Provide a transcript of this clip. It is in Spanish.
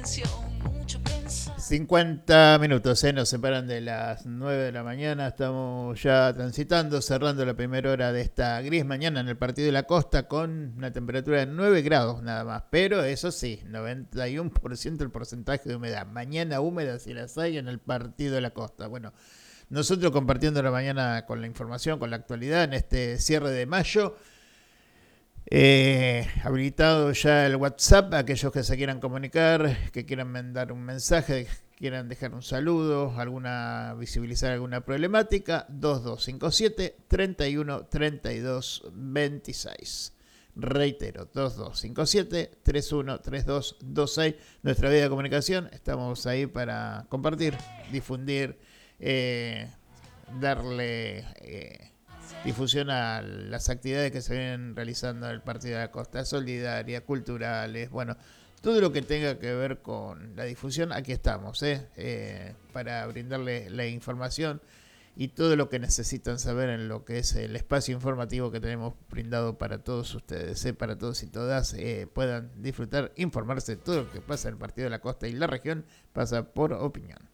50 minutos, nos separan de las 9 de la mañana. Estamos ya transitando, cerrando la primera hora de esta gris mañana en el partido de la costa con una temperatura de 9 grados nada más. Pero eso sí, 91% el porcentaje de humedad. Mañana húmeda si las hay en el partido de la costa. Bueno, nosotros compartiendo la mañana con la información, con la actualidad en este cierre de mayo. Habilitado ya el WhatsApp, aquellos que se quieran comunicar, que quieran mandar un mensaje, quieran dejar un saludo, visibilizar alguna problemática, 2257 31 32 26. Reitero, 2257 31 32 26. Nuestra vía de comunicación, estamos ahí para compartir, difundir, darle difusión a las actividades que se vienen realizando en el Partido de la Costa, solidaria, culturales, bueno, todo lo que tenga que ver con la difusión, aquí estamos, para brindarle la información y todo lo que necesitan saber en lo que es el espacio informativo que tenemos brindado para todos ustedes, para todos y todas, puedan disfrutar, informarse de todo lo que pasa en el Partido de la Costa y la región, pasa por opinión.